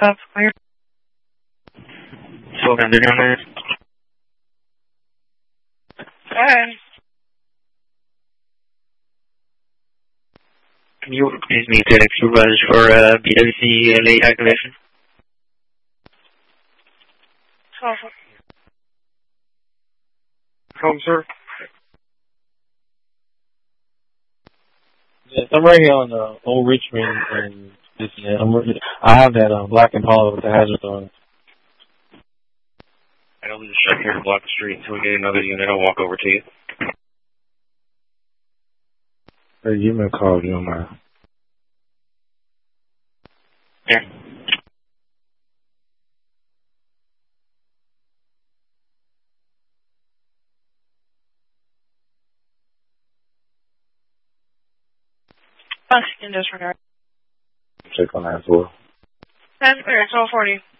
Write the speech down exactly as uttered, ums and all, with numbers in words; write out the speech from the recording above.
That's clear. twelve hundred on that. Go ahead. Can you please meet the next supervisor for uh, B W C uh, late activation? twelve. Home, sir. Yes, I'm right here on uh, Old Richmond, and this, yeah, I'm, I have that uh, black Impala with the hazards on it. I don't just shut here and block the street until we get another unit. I'll walk over to you. Hey, give me a call if you don't mind. Yeah. Function disregard. Check on that as well. That's clear. twelve forty.